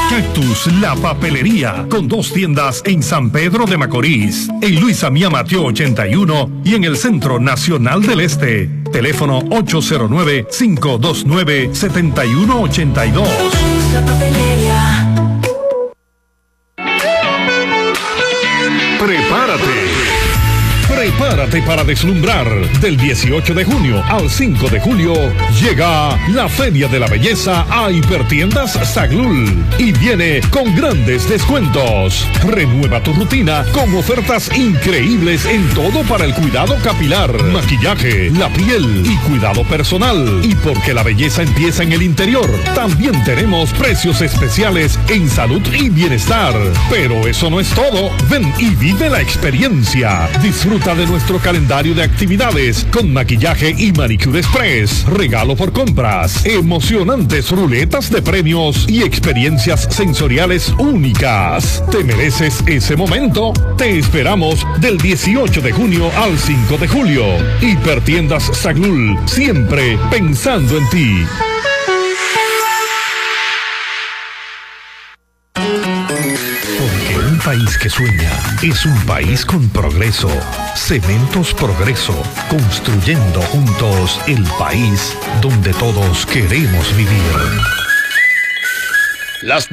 Cactus, la papelería, con 2 tiendas en San Pedro de Macorís, en Luis Amía Mateo 81 y en el Centro Nacional del Este. Teléfono 809-529-7182. La papelería. Prepárate para deslumbrar. Del 18 de junio al 5 de julio llega la Feria de la Belleza a Hipertiendas Saglul y viene con grandes descuentos. Renueva tu rutina con ofertas increíbles en todo para el cuidado capilar, maquillaje, la piel y cuidado personal. Y porque la belleza empieza en el interior, también tenemos precios especiales en salud y bienestar. Pero eso no es todo. Ven y vive la experiencia. Disfruta de nuestro calendario de actividades con maquillaje y manicure express, regalo por compras, emocionantes ruletas de premios y experiencias sensoriales únicas. ¿Te mereces ese momento? Te esperamos del 18 de junio al 5 de julio. Hipertiendas Saglul, siempre pensando en ti. Un país que sueña es un país con progreso. Cementos Progreso, construyendo juntos el país donde todos queremos vivir. Las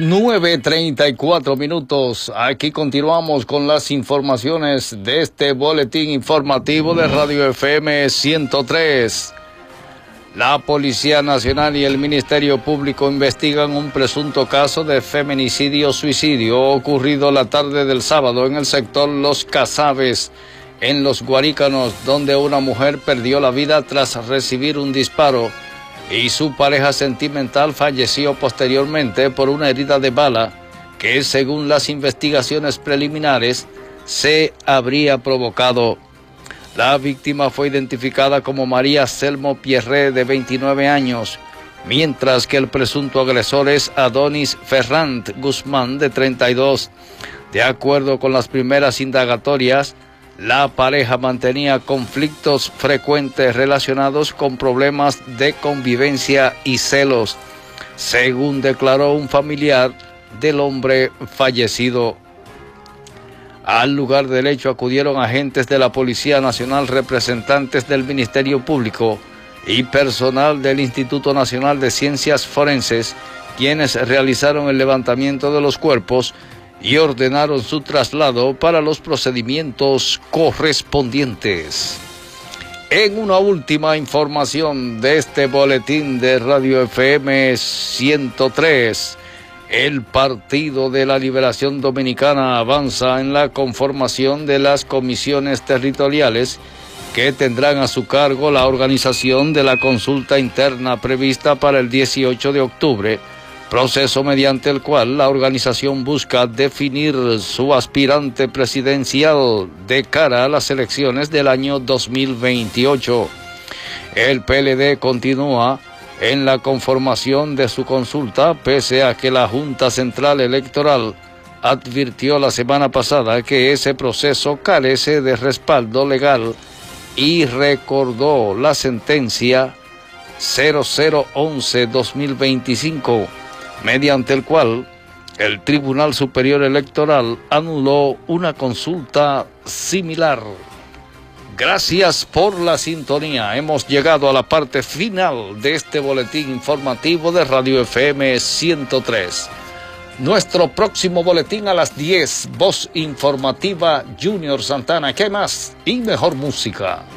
9:34. Aquí continuamos con las informaciones de este boletín informativo de Radio FM 103. La Policía Nacional y el Ministerio Público investigan un presunto caso de feminicidio-suicidio ocurrido la tarde del sábado en el sector Los Casabes, en Los Guarícanos, donde una mujer perdió la vida tras recibir un disparo y su pareja sentimental falleció posteriormente por una herida de bala que, según las investigaciones preliminares, se habría provocado. La víctima fue identificada como María Selmo Pierre, de 29 años, mientras que el presunto agresor es Adonis Ferrand Guzmán, de 32. De acuerdo con las primeras indagatorias, la pareja mantenía conflictos frecuentes relacionados con problemas de convivencia y celos, según declaró un familiar del hombre fallecido. Al lugar del hecho acudieron agentes de la Policía Nacional, representantes del Ministerio Público y personal del Instituto Nacional de Ciencias Forenses, quienes realizaron el levantamiento de los cuerpos y ordenaron su traslado para los procedimientos correspondientes. En una última información de este boletín de Radio FM 103, el Partido de la Liberación Dominicana avanza en la conformación de las comisiones territoriales que tendrán a su cargo la organización de la consulta interna prevista para el 18 de octubre, proceso mediante el cual la organización busca definir su aspirante presidencial de cara a las elecciones del año 2028. El PLD continúa en la conformación de su consulta, pese a que la Junta Central Electoral advirtió la semana pasada que ese proceso carece de respaldo legal y recordó la sentencia 0011-2025, mediante el cual el Tribunal Superior Electoral anuló una consulta similar. Gracias por la sintonía. Hemos llegado a la parte final de este boletín informativo de Radio FM 103. Nuestro próximo boletín a las 10, voz informativa Junior Santana. ¿Qué más? Y mejor música.